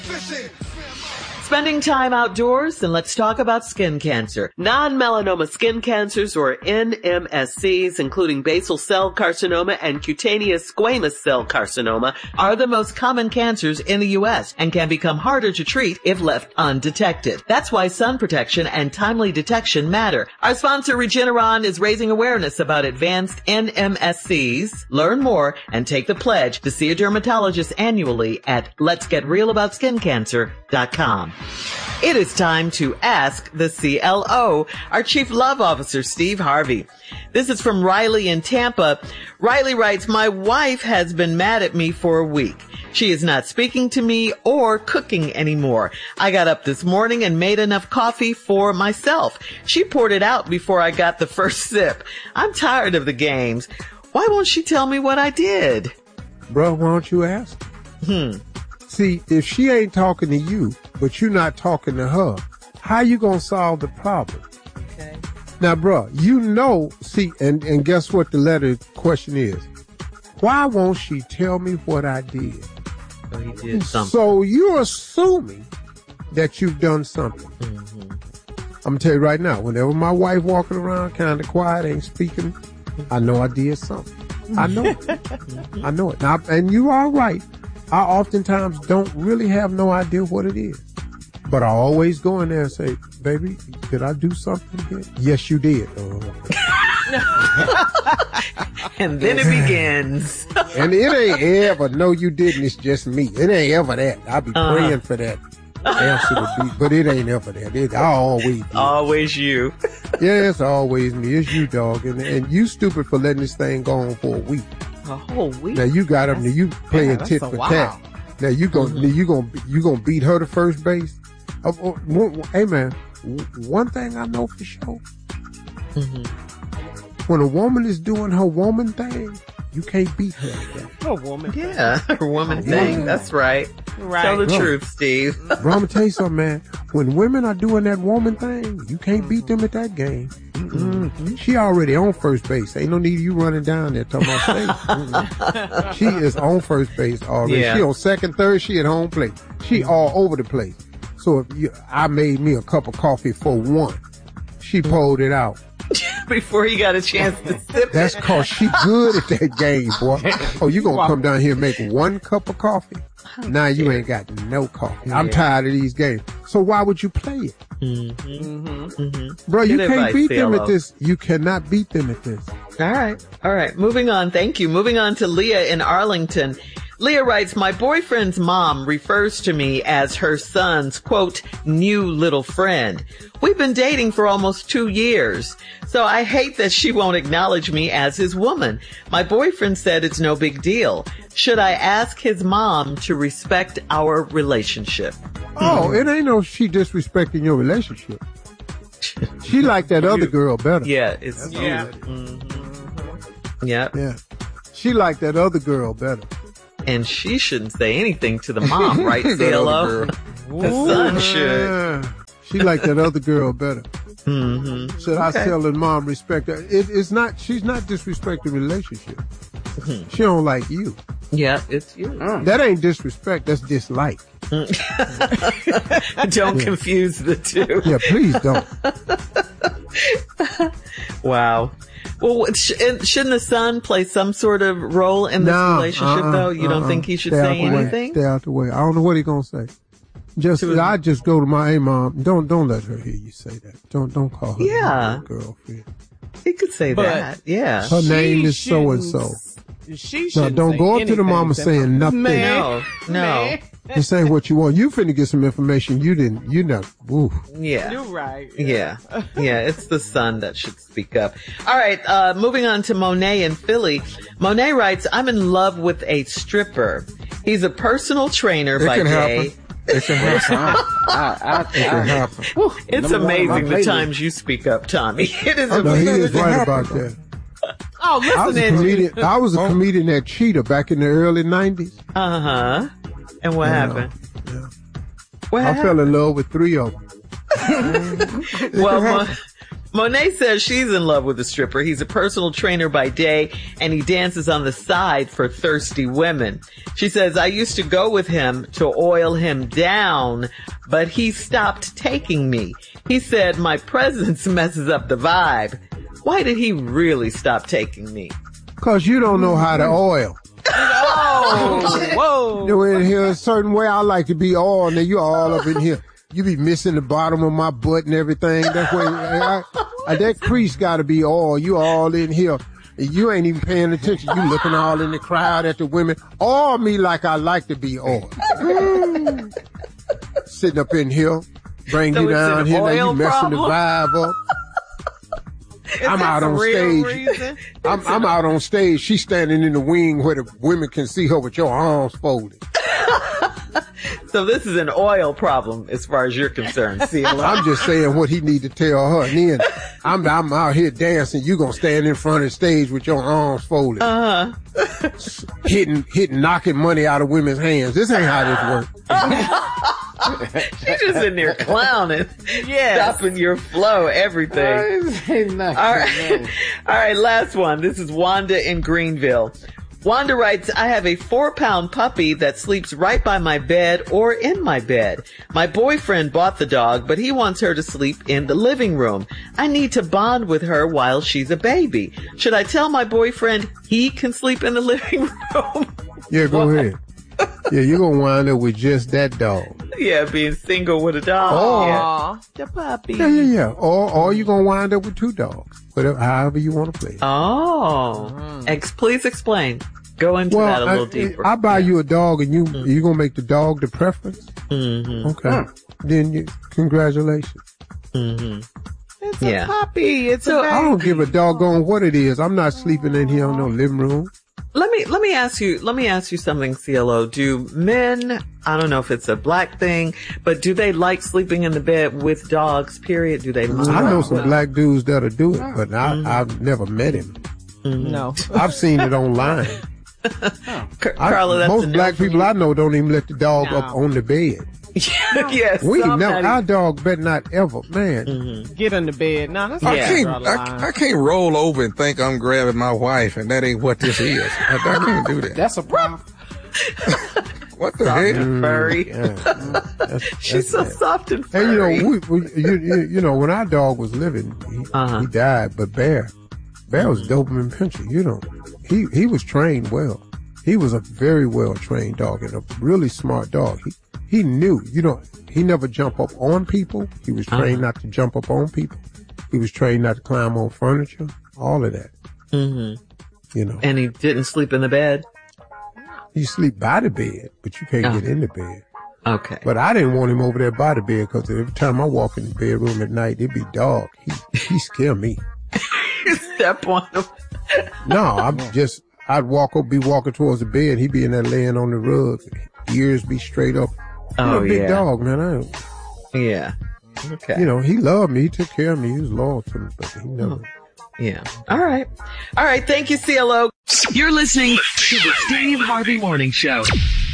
Spending time outdoors? Then let's talk about skin cancer. Non-melanoma skin cancers, or NMSCs, including basal cell carcinoma and cutaneous squamous cell carcinoma, are the most common cancers in the U.S. and can become harder to treat if left undetected. That's why sun protection and timely detection matter. Our sponsor, Regeneron, is raising awareness about advanced NMSCs. Learn more and take the pledge to see a dermatologist annually at letsgetrealaboutSkinCancer.com. It is time to ask the CLO, our Chief Love Officer, Steve Harvey. This is from Riley in Tampa. Riley writes, my wife has been mad at me for a week. She is not speaking to me or cooking anymore. I got up this morning and made enough coffee for myself. She poured it out before I got the first sip. I'm tired of the games. Why won't she tell me what I did? Bro, why don't you ask? See, if she ain't talking to you, but you're not talking to her, how you gonna solve the problem? Okay. Now, bro, see, and guess what the letter question is? Why won't she tell me what I did? So he did something. So you're assuming that you've done something. Mm-hmm. I'm gonna tell you right now, whenever my wife walking around kind of quiet, ain't speaking, I know I did something. I know it. I know it. Now, and you are right. I oftentimes don't really have no idea what it is. But I always go in there and say, baby, did I do something here? Yes, you did. And then it begins. And it ain't ever, no, you didn't, it's just me. It ain't ever that. I be praying for that answer to be, but it ain't ever that. I always do. Always you. Yeah, it's always me. It's you, dog. And you stupid for letting this thing go on for a week. A whole week. Now you got up and you playing tit for tat. Now you gonna beat her to first base. Hey man, one thing I know for sure. When a woman is doing her woman thing, you can't beat her like that. Her woman. Yeah, her woman thing. That's right. Right. Tell the truth, Steve. Bro, I'm gonna tell you something, man. When women are doing that woman thing, you can't beat them at that game. She already on first base. Ain't no need of you running down there talking about She is on first base already. Yeah. She on second, third. She at home plate. She all over the place. So if I made me a cup of coffee for one, she pulled it out Before he got a chance to sip That's it. cause she good at that game, boy. Oh, you gonna come down here and make one cup of coffee? Now you ain't got no coffee. I'm tired of these games. So why would you play it? Bro, you Good can't advice, beat them CLO. at this. You cannot beat them at this. All right. Moving on. Thank you. Moving on to Leah in Arlington. Leah writes, my boyfriend's mom refers to me as her son's, quote, new little friend. We've been dating for almost 2 years, so I hate that she won't acknowledge me as his woman. My boyfriend said it's no big deal. Should I ask his mom to respect our relationship? Oh, it ain't no she disrespecting your relationship. She like that other girl better. Yeah, it's Yeah. Yeah. Yeah. She like that other girl better. And she shouldn't say anything to the mom, right, That CLO? other The son should. Yeah. She like that other girl better. Should I tell her mom respect her? It's not, she's not disrespecting the relationship. She don't like you. Yeah, it's you. That ain't disrespect, that's dislike. Don't confuse the two. Yeah, please don't. Wow. Well, shouldn't the son play some sort of role in this relationship, though? You don't think he should say anything? Stay out the way. I don't know what he gonna say. I just go to my mom. Don't let her hear you say that. Don't call her your girlfriend. He could say that. Yeah. Her name is so and so. She No, should don't go up to the mama saying nothing. No. This ain't what you want. You finna get some information you know. Ooh. Yeah. You're right. Yeah. It's the son that should speak up. All right. Moving on to Monet in Philly. Monet writes, I'm in love with a stripper. He's a personal trainer by day. It can happen. It can happen. It's amazing the times you speak up, Tommy. It is No, he amazing. is right about that. Oh, listen, I was a comedian at Cheetah back in the early 90s. Uh-huh. And what happened? Yeah. What I happened? fell in love with 3 of them. Well, Monet says she's in love with a stripper. He's a personal trainer by day, and he dances on the side for thirsty women. She says, I used to go with him to oil him down, but he stopped taking me. He said my presence messes up the vibe. Why did he really stop taking me? Because you don't know how to oil. Oh, whoa. You know, in here a certain way I like to be oiled, and you all up in here. You be missing the bottom of my butt and everything. That's why that crease got to be oiled. You all in here. You ain't even paying attention. You looking all in the crowd at the women. Oil me like I like to be oiled. Sitting up in here, bring you down here. Now you messing the vibe up. I'm out on stage. I'm out on stage. She's standing in the wing where the women can see her with your arms folded. So this is an oil problem as far as you're concerned, CeeLo. I'm just saying what he need to tell her. And then I'm out here dancing. You gonna stand in front of the stage with your arms folded. Hitting, knocking money out of women's hands. This ain't how this works. She's just in there clowning. Yeah. Stopping your flow, everything. All right, last one. This is Wanda in Greenville. Wanda writes, I have a 4-pound puppy that sleeps right by my bed or in my bed. My boyfriend bought the dog, but he wants her to sleep in the living room. I need to bond with her while she's a baby. Should I tell my boyfriend he can sleep in the living room? Yeah, go ahead. Yeah, you're going to wind up with just that dog. Yeah, being single with a dog. Oh, yeah. The puppy. Yeah. Or you're going to wind up with 2 dogs. Whatever, however you want to play. Oh. Please explain. Go into that a little deeper. I buy you a dog and you going to make the dog the preference? Mm-hmm. Okay. Then congratulations. Mm-hmm. It's a puppy. It's a baby. I don't give a doggone what it is. I'm not sleeping in here on no living room. Let me ask you something, CeeLo. Do men, I don't know if it's a black thing, but do they like sleeping in the bed with dogs, period? Do they mind? I know some black dudes that'll do it, but I've never met him. Mm-hmm. No. I've seen it online. Carla, that's most black people I know don't even let the dog up on the bed. Yes. Our dog better not ever, man. Mm-hmm. Get in the bed. No, that's I can't roll over and think I'm grabbing my wife, and that ain't what this is. I can't do that. That's a problem. What the hell? Furry. Yeah. She's so soft and furry. And you know, when our dog was living, he died, but Bear was Doberman Pinscher. He was trained well. He was a very well trained dog and a really smart dog. He knew, he never jumped up on people. He was trained not to jump up on people. He was trained not to climb on furniture, all of that. Mm-hmm. And he didn't sleep in the bed? You sleep by the bed, but you can't get in the bed. Okay. But I didn't want him over there by the bed because every time I walk in the bedroom at night, it'd be dark. He scared me. You step on him. No, I'd be walking towards the bed. He'd be in there laying on the rug. Ears be straight up. A big dog, man. Yeah. Okay. He loved me. He took care of me. He was loyal to me, but he never. Yeah. All right. Thank you, CeeLo. You're listening to the Steve Harvey Morning Show.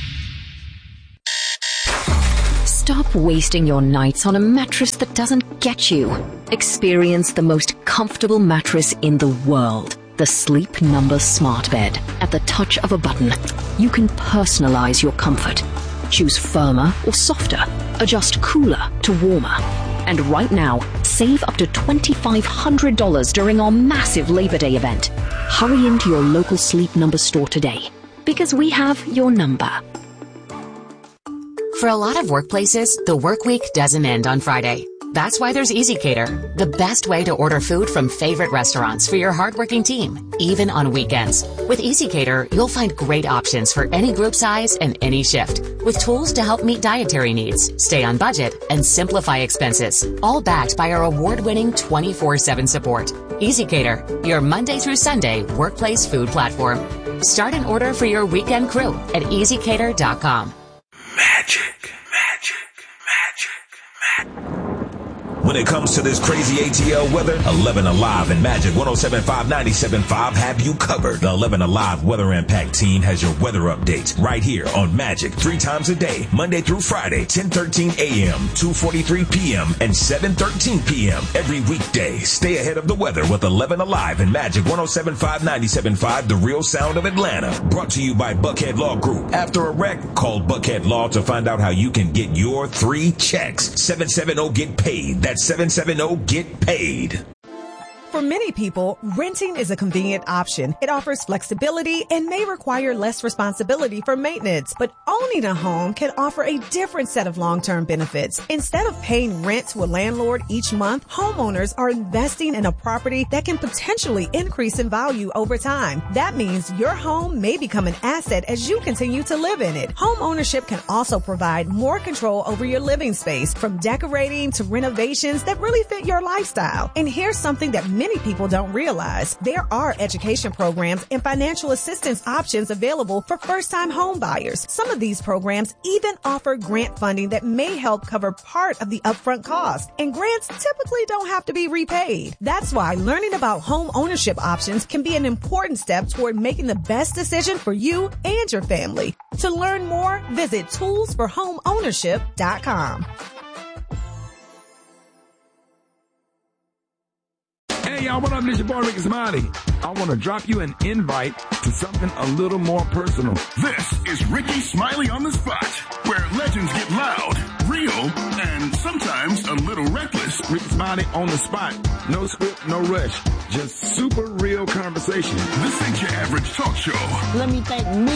Stop wasting your nights on a mattress that doesn't get you. Experience the most comfortable mattress in the world. The Sleep Number Smart Bed. At the touch of a button, you can personalize your comfort. Choose firmer or softer. Adjust cooler to warmer. And right now, save up to $2,500 during our massive Labor Day event. Hurry into your local Sleep Number store today, because we have your number. For a lot of workplaces, the work week doesn't end on Friday. That's why there's EasyCater, the best way to order food from favorite restaurants for your hardworking team, even on weekends. With EasyCater, you'll find great options for any group size and any shift, with tools to help meet dietary needs, stay on budget, and simplify expenses, all backed by our award-winning 24/7 support. EasyCater, your Monday through Sunday workplace food platform. Start an order for your weekend crew at easycater.com. Magic. When it comes to this crazy ATL weather, 11 Alive and Magic 107.5 97.5 have you covered. The 11 Alive Weather Impact team has your weather updates right here on Magic 3 times a day, Monday through Friday, 10:13 a.m., 2:43 p.m., and 7:13 p.m. every weekday. Stay ahead of the weather with 11 Alive and Magic 107.5 97.5, the real sound of Atlanta. Brought to you by Buckhead Law Group. After a wreck, call Buckhead Law to find out how you can get your 3 checks. 770-GET-PAID. That's 770-GET-PAID. For many people, renting is a convenient option. It offers flexibility and may require less responsibility for maintenance. But owning a home can offer a different set of long-term benefits. Instead of paying rent to a landlord each month, homeowners are investing in a property that can potentially increase in value over time. That means your home may become an asset as you continue to live in it. Home ownership can also provide more control over your living space, from decorating to renovations that really fit your lifestyle. And here's something that many people don't realize. There are education programs and financial assistance options available for first-time home buyers. Some of these programs even offer grant funding that may help cover part of the upfront cost. And grants typically don't have to be repaid. That's why learning about home ownership options can be an important step toward making the best decision for you and your family. To learn more, visit toolsforhomeownership.com. Hey y'all, what up? This your boy Ricky Smiley. I want to drop you an invite to something a little more personal. This is Ricky Smiley on the Spot, where legends get loud, real, and sometimes a little reckless. Ricky Smiley on the spot. No script, no rush. Just super real conversation. This ain't your average talk show. Let me thank me.